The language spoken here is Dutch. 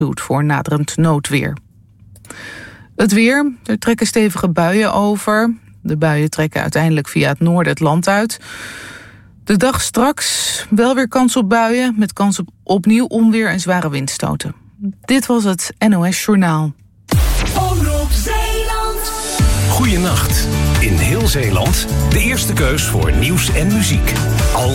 voor naderend noodweer. Het weer, er trekken stevige buien over. De buien trekken uiteindelijk via het noorden het land uit. De dag straks wel weer kans op buien, met kans op opnieuw onweer en zware windstoten. Dit was het NOS Journaal. Omroep Zeeland. Goeienacht. In heel Zeeland de eerste keus voor nieuws en muziek.